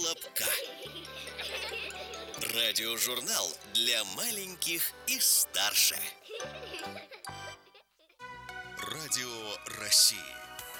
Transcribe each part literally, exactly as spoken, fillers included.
Колобка. Радиожурнал для маленьких и старше. Радио России.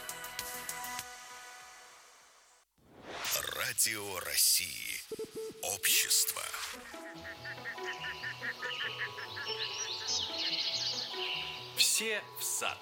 Радио России. Общество. Все в сад.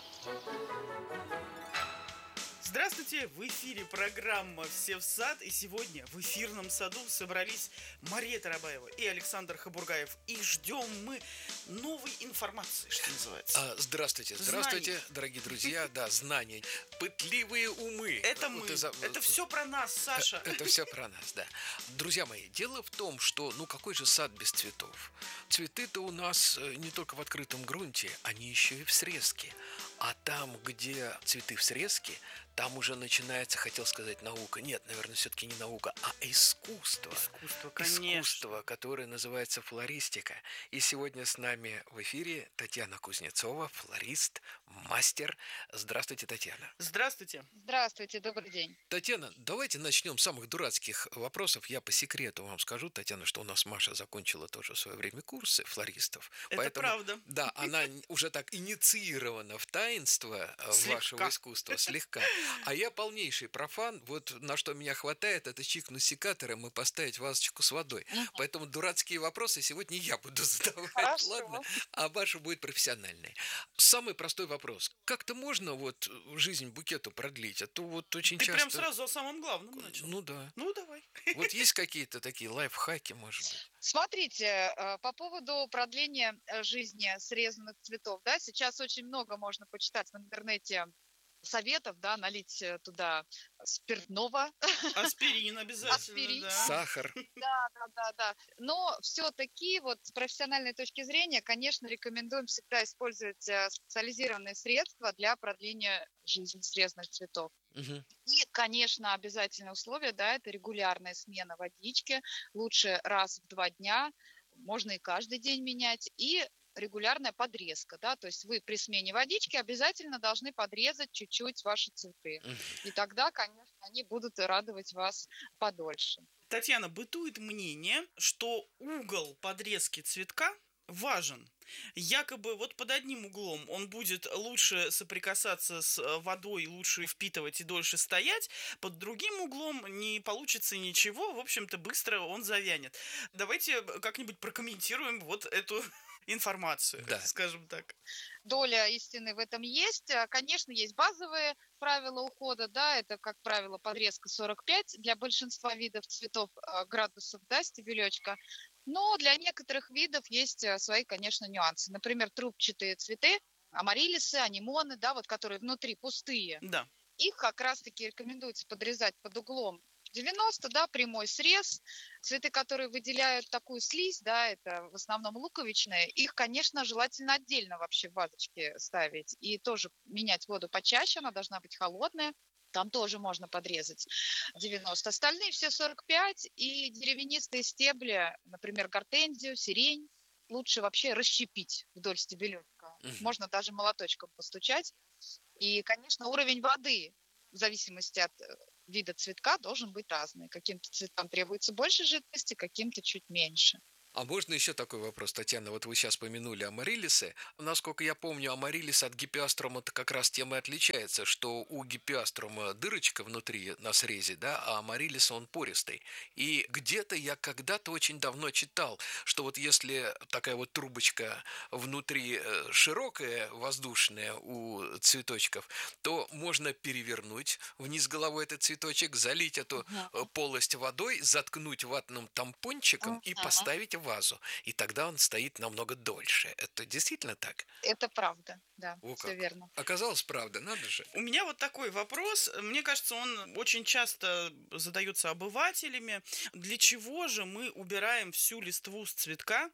Здравствуйте! В эфире программа «Все в сад». И сегодня в эфирном саду собрались Мария Тарабаева и Александр Хабургаев. И ждем мы новой информации, что называется. А, здравствуйте, здравствуйте, знаний. Дорогие друзья. Да, знания. Пытливые умы. Это мы. Это, это все про нас, Саша. Это все про нас, да. Друзья мои, дело в том, что, ну, какой же сад без цветов? Цветы-то у нас не только в открытом грунте, они еще и в срезке. А там, где цветы в срезке, там уже начинается, хотел сказать, наука. Нет, наверное, все-таки не наука, а искусство. Искусство, конечно. Искусство, которое называется флористика. И сегодня с нами в эфире Татьяна Кузнецова, флорист, мастер. Здравствуйте, Татьяна. Здравствуйте. Здравствуйте, добрый день. Татьяна, давайте начнем с самых дурацких вопросов. Я по секрету вам скажу, Татьяна, что у нас Маша закончила тоже в свое время курсы флористов. Это поэтому, правда. Да, она уже так инициирована в таинство слегка. Вашего искусства, слегка. А я полнейший профан. Вот на что меня хватает, это чикнуть секатором и поставить вазочку с водой. Uh-huh. Поэтому дурацкие вопросы сегодня я буду задавать. Хорошо. Ладно? А ваша будет профессиональной. Самый простой вопрос. Как-то можно вот жизнь букету продлить? А то вот очень Ты часто... прям сразу о самом главном начал. Ну да. Ну давай. Вот есть какие-то такие лайфхаки, может быть? Смотрите, по поводу продления жизни срезанных цветов, да, сейчас очень много можно почитать в интернете советов, да, налить туда спиртного. Аспирин обязательно, Аспирин. Да. Сахар. Да, да, да, да. Но все-таки вот с профессиональной точки зрения, конечно, рекомендуем всегда использовать специализированные средства для продления жизни срезанных цветов. Угу. И, конечно, обязательное условие, да, это регулярная смена водички, лучше раз в два дня, можно и каждый день менять, и регулярная подрезка, да, то есть вы при смене водички обязательно должны подрезать чуть-чуть ваши цветы, и тогда, конечно, они будут радовать вас подольше. Татьяна, бытует мнение, что угол подрезки цветка важен. Якобы вот под одним углом он будет лучше соприкасаться с водой, лучше впитывать и дольше стоять, под другим углом не получится ничего, в общем-то быстро он завянет. Давайте как-нибудь прокомментируем вот эту информацию, да. Скажем так. Доля истины в этом есть. Конечно, есть базовые правила ухода, да, это, как правило, подрезка сорок пять для большинства видов цветов градусов, да, стебелечка. Но для некоторых видов есть свои, конечно, нюансы. Например, трубчатые цветы, амарилисы, анимоны, да, вот которые внутри пустые. Да. Их как раз-таки рекомендуется подрезать под углом девяносто, да, прямой срез. Цветы, которые выделяют такую слизь, да, это в основном луковичные, их, конечно, желательно отдельно вообще в вазочке ставить. И тоже менять воду почаще, она должна быть холодная. Там тоже можно подрезать девяносто. Остальные все сорок пять. И деревянистые стебли, например, гортензию, сирень, лучше вообще расщепить вдоль стебелечка. Uh-huh. Можно даже молоточком постучать. И, конечно, уровень воды в зависимости от вида цветка должен быть разный. Каким-то цветам требуется больше жидкости, каким-то чуть меньше. А можно еще такой вопрос, Татьяна? Вот вы сейчас помянули амарилисы. Насколько я помню, амарилис от гипеаструма как раз тем и отличается, что у гипеаструма дырочка внутри на срезе, да, а амарилис он пористый. И где-то я когда-то очень давно читал, что вот если такая вот трубочка внутри широкая, воздушная у цветочков, то можно перевернуть вниз головой этот цветочек, залить эту uh-huh. полость водой, заткнуть ватным тампончиком uh-huh. и поставить в вазу, и тогда он стоит намного дольше. Это действительно так? Это правда, да, О, все как. верно. Оказалось, правда, надо же. У меня вот такой вопрос. Мне кажется, он очень часто задается обывателями. Для чего же мы убираем всю листву с цветка,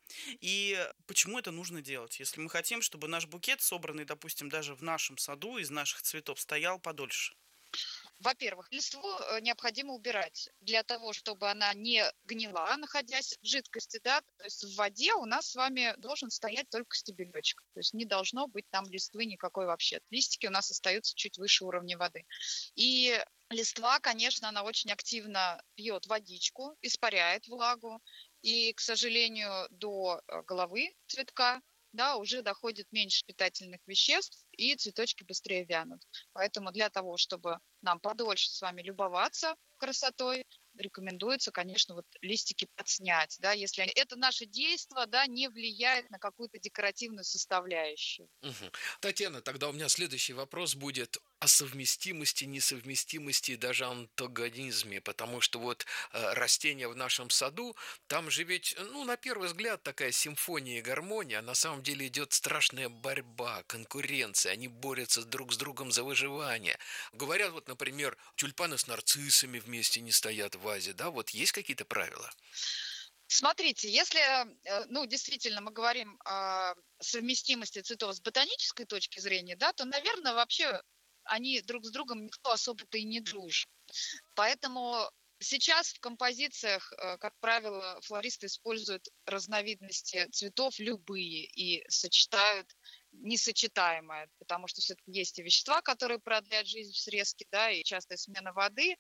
и почему это нужно делать, если мы хотим, чтобы наш букет, собранный, допустим, даже в нашем саду из наших цветов, стоял подольше? Во-первых, листву необходимо убирать для того, чтобы она не гнила, находясь в жидкости, да, то есть в воде у нас с вами должен стоять только стебелечек, то есть не должно быть там листвы никакой вообще. Листики у нас остаются чуть выше уровня воды. И Листва, конечно, она очень активно пьет водичку, испаряет влагу, и, к сожалению, до э, головы цветка, да, уже доходит меньше питательных веществ, и цветочки быстрее вянут. Поэтому для того, чтобы нам подольше с вами любоваться красотой, рекомендуется, конечно, вот листики подснять, да, если они- это наше действие, да, не влияет на какую-то декоративную составляющую. Мгм. Татьяна, тогда у меня следующий вопрос будет о совместимости, несовместимости и даже антагонизме, потому что вот э, растения в нашем саду, там же ведь, ну, на первый взгляд, такая симфония и гармония, а на самом деле идет страшная борьба, конкуренция, они борются друг с другом за выживание. Говорят, вот, например, тюльпаны с нарциссами вместе не стоят в вазе, да, вот есть какие-то правила? Смотрите, если, э, ну, действительно мы говорим о совместимости цветов с ботанической точки зрения, да, то, наверное, вообще они друг с другом никто особо-то и не дружит. Поэтому сейчас в композициях, э, как правило, флористы используют разновидности цветов любые и сочетают несочетаемое, потому что все-таки есть и вещества, которые продляют жизнь в срезке, да, и частая смена воды.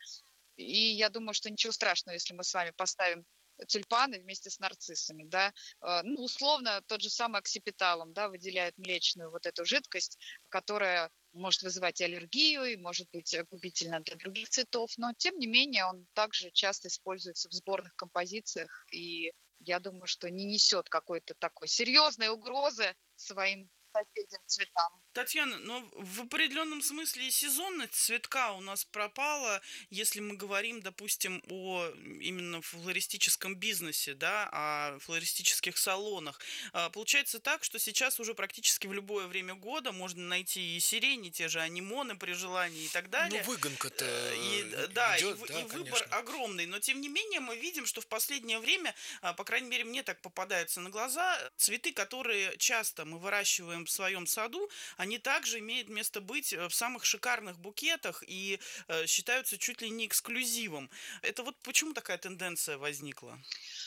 И я думаю, что ничего страшного, если мы с вами поставим тюльпаны вместе с нарциссами, да. Э, Ну, условно, тот же самый оксипиталум, да, выделяет млечную вот эту жидкость, которая может вызывать и аллергию, и может быть э, губительна для других цветов, но, тем не менее, он также часто используется в сборных композициях, и я думаю, что не несет какой-то такой серьезной угрозы своим соседям цветам. Татьяна, но в определенном смысле и сезонность цветка у нас пропала, если мы говорим, допустим, о именно флористическом бизнесе, да, о флористических салонах. А, Получается так, что сейчас уже практически в любое время года можно найти и сирени, те же анимоны при желании и так Ну, далее. выгонка-то Э, И, д- да, и, идет, вы- да, и выбор конечно. огромный, но тем не менее мы видим, что в последнее время, а, по крайней мере мне так попадаются на глаза, цветы, которые часто мы выращиваем в своем саду, они также имеют место быть э, в самых шикарных букетах и э, считаются чуть ли не эксклюзивом. Это вот почему такая тенденция возникла?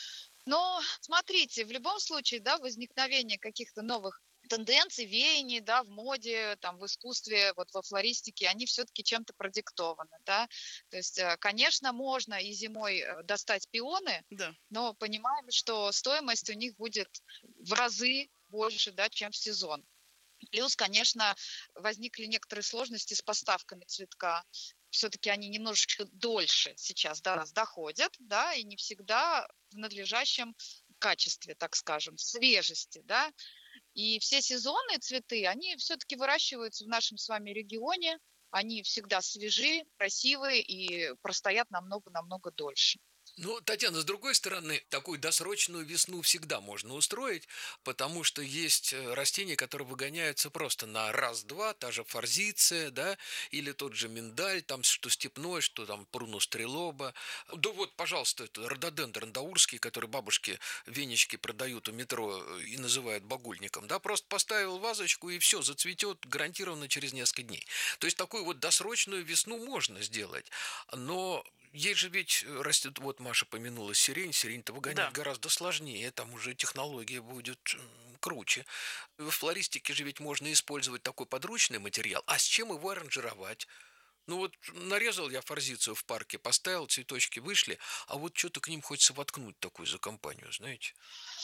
Но смотрите, в любом случае, да, возникновение каких-то новых тенденций, веяний, да, в моде, там, в искусстве, вот во флористике, они все-таки чем-то продиктованы, да. То есть, э, конечно, можно и зимой э, достать пионы, Да. но понимаем, что стоимость у них будет в разы больше, да, чем в сезон. Плюс, конечно, возникли некоторые сложности с поставками цветка. Все-таки они немножечко дольше сейчас до нас доходят, да, и не всегда в надлежащем качестве, так скажем, свежести, да. И все сезонные цветы, они все-таки выращиваются в нашем с вами регионе, они всегда свежи, красивые и простоят намного-намного дольше. Ну, Татьяна, с другой стороны, такую досрочную весну всегда можно устроить, потому что есть э, растения, которые выгоняются просто на раз-два, та же форзиция, да, или тот же миндаль, там что степной, что там прунус трилоба. Да вот, пожалуйста, это рододендрон даурский, который бабушки венички продают у метро э, и называют багульником, да, просто поставил вазочку и все, зацветет гарантированно через несколько дней. То есть такую вот досрочную весну можно сделать, но ей же ведь растет, вот Маша помянула сирень, сирень-то выгонять Да. гораздо сложнее, там уже технология будет м, круче. В флористике же ведь можно использовать такой подручный материал, а с чем его аранжировать? Ну вот нарезал я форзицию в парке, поставил, цветочки вышли, а вот что-то к ним хочется воткнуть такую за компанию, знаете?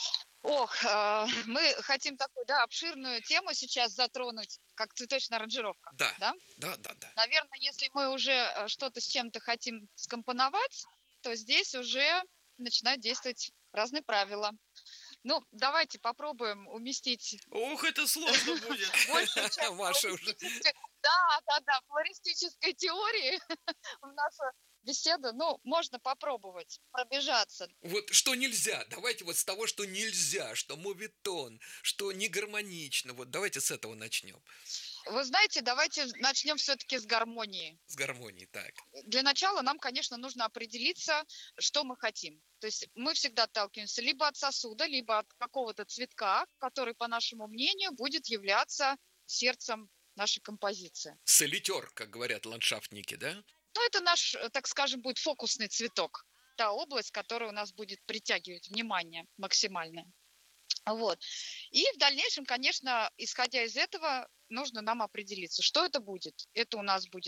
Ох, а, мы хотим такую, да, обширную тему сейчас затронуть, как цветочная аранжировка, Да, да? да, да, да. Наверное, если мы уже э, что-то с чем-то хотим скомпоновать, то здесь уже начинают действовать разные правила. Ну, давайте попробуем уместить Ох, это сложно будет. большую часть Маша уже... флористической, да, да, да, флористической теории в нашу беседу. Ну, можно попробовать пробежаться. Вот что нельзя, давайте вот с того, что нельзя, что моветон, что не гармонично, вот давайте с этого начнем, Вы знаете, давайте начнем все-таки с гармонии. с гармонией, так. Для начала нам, конечно, нужно определиться, что мы хотим. То есть мы всегда отталкиваемся либо от сосуда, либо от какого-то цветка, который, по нашему мнению, будет являться сердцем нашей композиции. Солитер, как говорят ландшафтники, да? Ну, это наш, э, так скажем, будет фокусный цветок. Та область, которая у нас будет притягивать внимание максимальное. Вот. И в дальнейшем, конечно, исходя из этого, нужно нам определиться, что это будет. Это у нас будет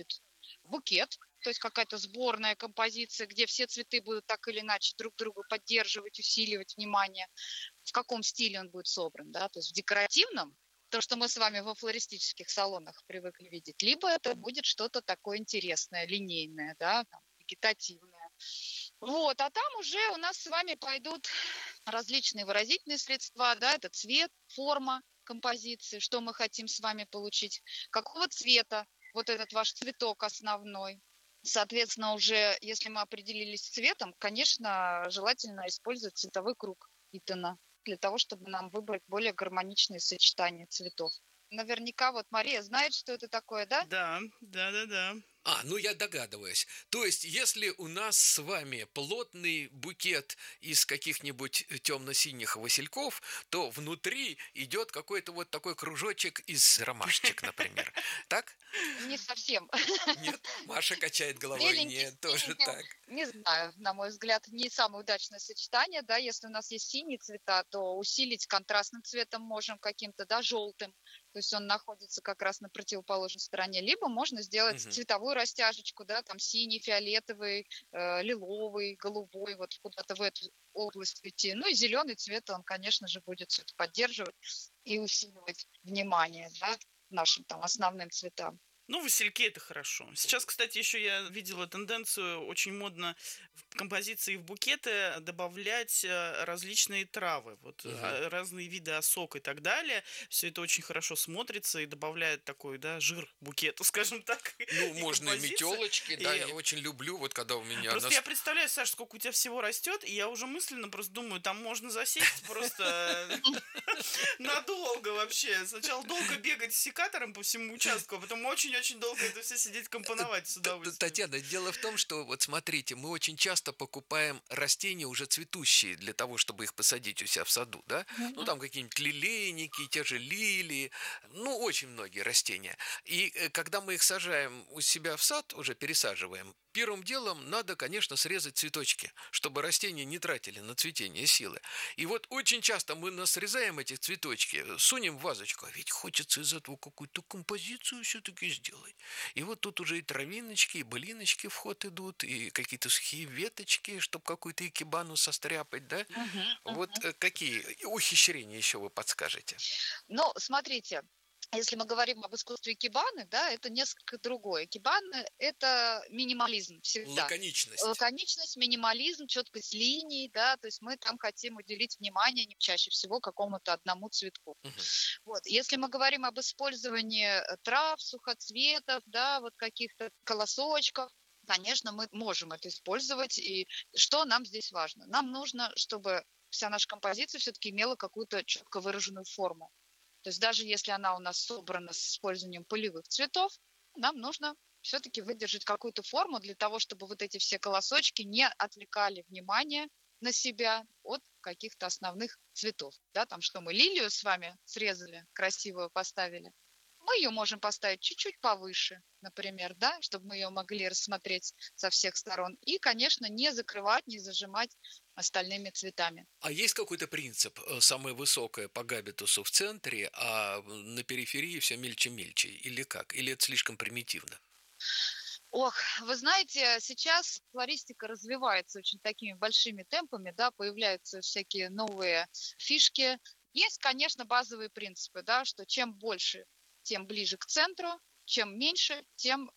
букет, то есть какая-то сборная композиция, где все цветы будут так или иначе друг друга поддерживать, усиливать внимание. В каком стиле он будет собран, да, то есть в декоративном, то, что мы с вами во флористических салонах привыкли видеть, либо это будет что-то такое интересное, линейное, да, там, вегетативное. Вот, а там уже у нас с вами пойдут различные выразительные средства, да, это цвет, форма композиции, что мы хотим с вами получить, какого цвета вот этот ваш цветок основной. Соответственно, уже если мы определились с цветом, конечно, желательно использовать цветовой круг Итана для того, чтобы нам выбрать более гармоничные сочетания цветов. Наверняка вот Мария знает, что это такое, да? Да, да, да, да. А, ну я догадываюсь. То есть, если у нас с вами плотный букет из каких-нибудь темно-синих васильков, то внутри идет какой-то вот такой кружочек из ромашечек, например. Так? Не совсем. Нет? Маша качает головой. Беленький, Нет, тоже синенький. так. Не знаю, на мой взгляд, не самое удачное сочетание, да, если у нас есть синие цвета, то усилить контрастным цветом можем каким-то, да, желтым, то есть он находится как раз на противоположной стороне, либо можно сделать Мгм. цветовую растяжечку, да, там синий, фиолетовый, э, лиловый, голубой, вот куда-то в эту область идти. Ну и зеленый цвет, он, конечно же, будет все это поддерживать и усиливать внимание, да, к нашим там основным цветам. Ну, васильки это хорошо. Сейчас, кстати, еще я видела тенденцию, очень модно в композиции в букеты добавлять э, различные травы, вот Мгм. э, разные виды осок и так далее. Все это очень хорошо смотрится и добавляет такой, да, жир букету, скажем так. Ну, и можно и композиции. метелочки, да, И- я очень люблю, вот когда у меня... Просто нас- я представляю, Саш, сколько у тебя всего растет, и я уже мысленно просто думаю, там можно засесть просто надолго вообще. Сначала долго бегать с секатором по всему участку, а потом очень-очень долго это все сидеть компоновать с Т- удовольствием. Татьяна, дело в том, что вот смотрите, мы очень часто покупаем растения уже цветущие для того, чтобы их посадить у себя в саду, да? Ну, там какие-нибудь лилейники, те же лилии, ну, очень многие растения. И э, когда мы их сажаем у себя в сад, уже пересаживаем, первым делом надо, конечно, срезать цветочки, чтобы растения не тратили на цветение силы. И вот очень часто мы нас срезаем эти цветочки, сунем в вазочку, а ведь хочется из этого какую-то композицию все-таки сделать. И вот тут уже и травиночки, и былиночки в ход идут, и какие-то сухие веточки, чтобы какую-то икебану состряпать, да? Вот э, какие ухищрения еще вы подскажете? Ну, смотрите, если мы говорим об искусстве икебаны, да, это несколько другое. Икебана– это минимализм всегда. Лаконичность. Лаконичность, минимализм, четкость линий, да, то есть мы там хотим уделить внимание не чаще всего какому-то одному цветку. Мгм. Вот. Если мы говорим об использовании э, трав, сухоцветов, да, вот каких-то колосочков, конечно, мы можем это использовать. И что нам здесь важно? Нам нужно, чтобы вся наша композиция все-таки имела какую-то четко выраженную форму. То есть даже если она у нас собрана с использованием полевых цветов, нам нужно все-таки выдержать какую-то форму для того, чтобы вот эти все колосочки не отвлекали внимание на себя от каких-то основных цветов. Да, там что мы лилию с вами срезали, красивую поставили, мы ее можем поставить чуть-чуть повыше, например, да, чтобы мы ее могли рассмотреть со всех сторон. И, конечно, не закрывать, не зажимать остальными цветами. А есть какой-то принцип? э, Самое высокое по габитусу в центре, а на периферии все мельче-мельче? Или как? Или это слишком примитивно? Ох, вы знаете, сейчас флористика развивается очень такими большими темпами, да, появляются всякие новые фишки. Есть, конечно, базовые принципы, да, что чем больше, тем ближе к центру, чем меньше, тем